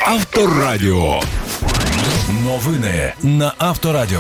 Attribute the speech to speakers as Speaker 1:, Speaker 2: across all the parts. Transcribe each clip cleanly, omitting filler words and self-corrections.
Speaker 1: Авторадіо. Новини на Авторадіо.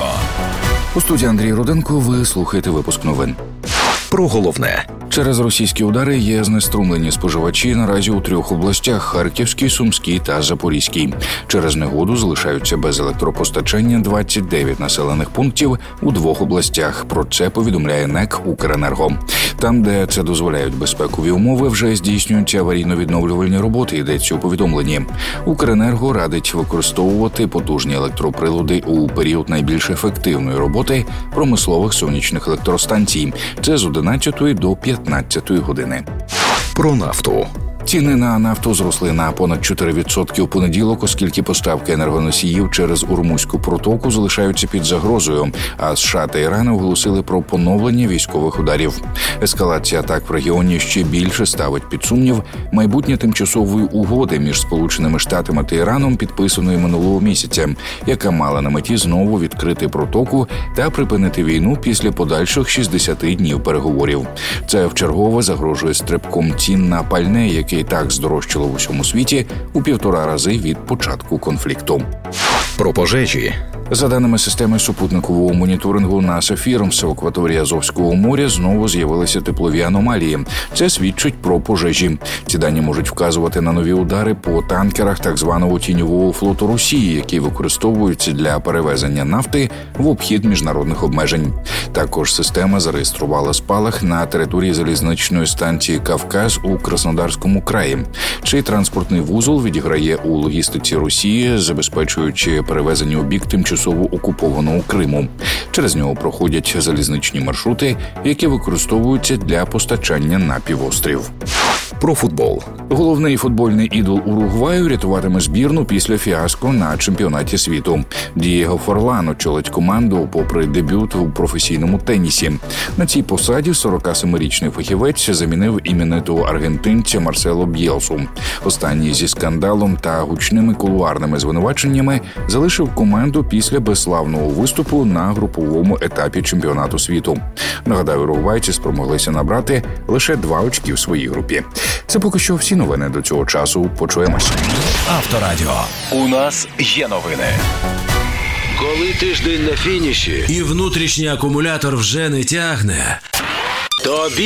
Speaker 2: У студії Андрій Руденко. Ви слухаєте випуск новин.
Speaker 1: Про головне.
Speaker 2: Через російські удари є знеструмлені споживачі наразі у 3 областях – Харківській, Сумській та Запорізькій. Через негоду залишаються без електропостачання 29 населених пунктів у 2 областях. Про це повідомляє НЕК «Укренерго». Там, де це дозволяють безпекові умови, вже здійснюються аварійно-відновлювальні роботи, йдеться у повідомленні. «Укренерго» радить використовувати потужні електроприлади у період найбільш ефективної роботи промислових сонячних електростанцій. Це з 11 до 15 години.
Speaker 1: Про нафту.
Speaker 2: Ціни на нафту зросли на понад 4% у понеділок, оскільки поставки енергоносіїв через Ормузьку протоку залишаються під загрозою, а США та Іран оголосили про поновлення військових ударів. Ескалація атак в регіоні ще більше ставить під сумнів майбутнє тимчасової угоди між Сполученими Штатами та Іраном, підписаної минулого місяця, яка мала на меті знову відкрити протоку та припинити війну після подальших 60 днів переговорів. Це вчергове загрожує стрибком цін на пальне, яке і так здорожчало в усьому світі у 1,5 рази від початку конфлікту.
Speaker 1: Про пожежі.
Speaker 2: За даними системи супутникового моніторингу НАСА-Фірмс, в акваторії Азовського моря знову з'явилися теплові аномалії. Це свідчить про пожежі. Ці дані можуть вказувати на нові удари по танкерах так званого тіньового флоту Росії, які використовуються для перевезення нафти в обхід міжнародних обмежень. Також система зареєструвала спалах на території залізничної станції «Кавказ» у Краснодарському краї. Цей транспортний вузол відіграє у логістиці Росії, забезпечуючи перевезення у бік тимчасово окупованого Криму. Через нього проходять залізничні маршрути, які використовуються для постачання на півострів.
Speaker 1: Про футбол.
Speaker 2: Головний футбольний ідол Уругваю рятуватиме збірну після фіаско на чемпіонаті світу. Дієго Форлан очолить команду попри дебют у професійному тенісі. На цій посаді 47-річний фахівець замінив іменитого аргентинця Марсело Б'єлсу. Останній зі скандалом та гучними кулуарними звинуваченнями залишив команду після безславного виступу на груповому етапі чемпіонату світу. Нагадаю, уругвайці спромоглися набрати лише 2 очки в своїй групі. Це поки що всі новини до цього часу. Почуємося.
Speaker 1: Авторадіо. У нас є новини.
Speaker 3: Коли тиждень на фініші
Speaker 4: і внутрішній акумулятор вже не тягне,
Speaker 3: тобі